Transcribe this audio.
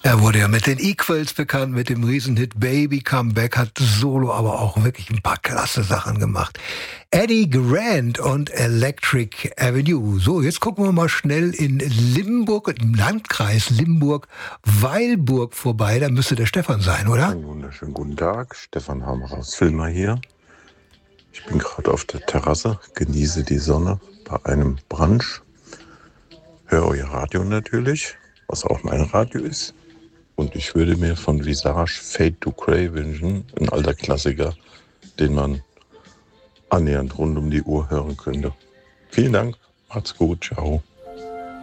Er wurde ja mit den Equals bekannt, mit dem Riesenhit Baby Comeback, hat solo aber auch wirklich ein paar klasse Sachen gemacht. Eddie Grant und Electric Avenue. So, jetzt gucken wir mal schnell in Limburg, im Landkreis Limburg-Weilburg vorbei. Da müsste der Stefan sein, oder? Einen wunderschönen guten Tag, Stefan Hammer aus Filmer hier. Ich bin gerade auf der Terrasse, genieße die Sonne bei einem Brunch. Höre euer Radio natürlich, was auch mein Radio ist. Und ich würde mir von Visage Fade to Grey wünschen, ein alter Klassiker, den man annähernd rund um die Uhr hören könnte. Vielen Dank, macht's gut, ciao.